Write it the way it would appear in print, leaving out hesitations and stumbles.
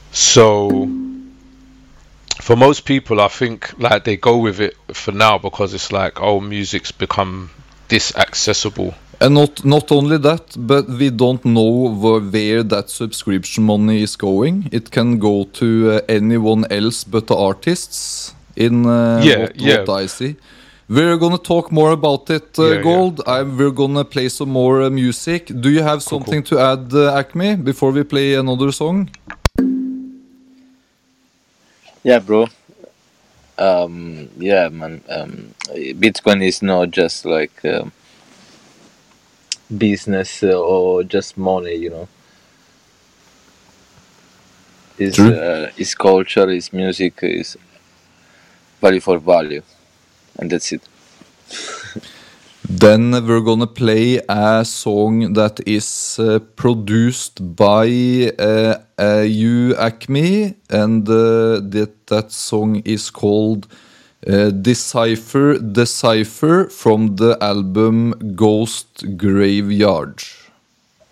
So for most people, I think like they go with it for now because it's like, oh, music's become this accessible. And not only that, but we don't know where that subscription money is going. It can go to anyone else but the artists. In Yeah, yeah, what I see, we're gonna talk more about it, yeah, yeah. Gold. We're gonna play some more music. Do you have Cool, cool. something to add, Acme, before we play another song? Yeah, bro. Yeah, man. Bitcoin is not just like business or just money, you know. True. Is culture, is music, is value for value, and that's it. Then we're gonna play a song that is produced by you, Acme, and that song is called Decipher from the album Ghost Graveyard.